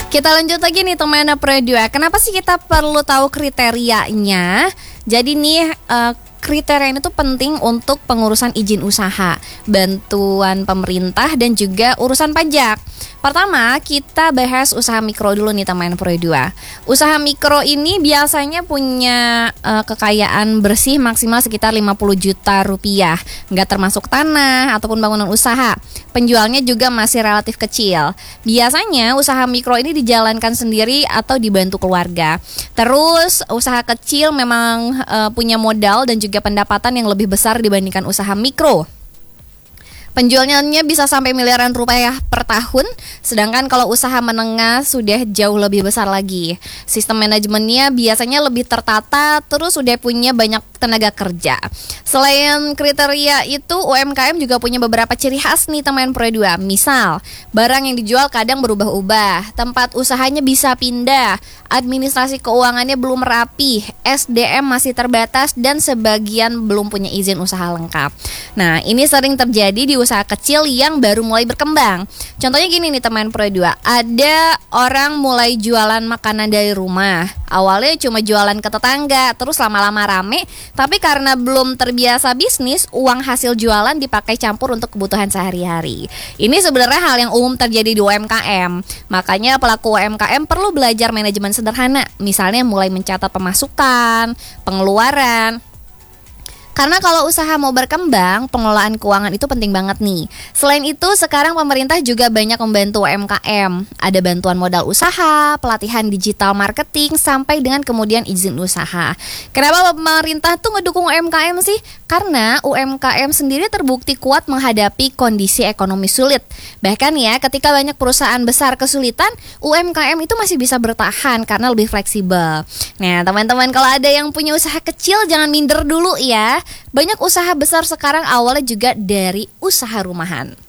Kita lanjut lagi nih teman Pro 2. Kenapa sih kita perlu tahu kriterianya? Jadi nih kriteria ini tuh penting untuk pengurusan izin usaha, bantuan pemerintah dan juga urusan pajak. Pertama, kita bahas usaha mikro dulu nih teman Pro 2. Usaha mikro ini biasanya punya kekayaan bersih maksimal sekitar 50 juta rupiah, nggak termasuk tanah ataupun bangunan usaha. Penjualnya juga masih relatif kecil. Biasanya usaha mikro ini dijalankan sendiri atau dibantu keluarga. Terus usaha kecil memang punya modal dan juga pendapatan yang lebih besar dibandingkan usaha mikro. Penjualnya bisa sampai miliaran rupiah per tahun, sedangkan kalau usaha menengah sudah jauh lebih besar lagi. Sistem manajemennya biasanya lebih tertata, terus sudah punya banyak tenaga kerja. Selain kriteria itu, UMKM juga punya beberapa ciri khas nih teman Pro 2. Misal, barang yang dijual kadang berubah-ubah, tempat usahanya bisa pindah, administrasi keuangannya belum rapi, SDM masih terbatas, dan sebagian belum punya izin usaha lengkap. Nah, ini sering terjadi di usaha kecil yang baru mulai berkembang. Contohnya gini nih teman Pro 2, ada orang mulai jualan makanan dari rumah. Awalnya cuma jualan ke tetangga, terus lama-lama rame, tapi karena belum terbiasa bisnis, uang hasil jualan dipakai campur untuk kebutuhan sehari-hari. Ini sebenarnya hal yang umum terjadi di UMKM. Makanya pelaku UMKM perlu belajar manajemen sederhana, misalnya mulai mencatat pemasukan, pengeluaran. Karena kalau usaha mau berkembang, pengelolaan keuangan itu penting banget nih. Selain itu, sekarang pemerintah juga banyak membantu UMKM. Ada bantuan modal usaha, pelatihan digital marketing, sampai dengan kemudian izin usaha. Kenapa pemerintah tuh ngedukung UMKM sih? Karena UMKM sendiri terbukti kuat menghadapi kondisi ekonomi sulit. Bahkan ya, ketika banyak perusahaan besar kesulitan, UMKM itu masih bisa bertahan karena lebih fleksibel. Nah, teman-teman, kalau ada yang punya usaha kecil, jangan minder dulu ya. Banyak usaha besar sekarang awalnya juga dari usaha rumahan.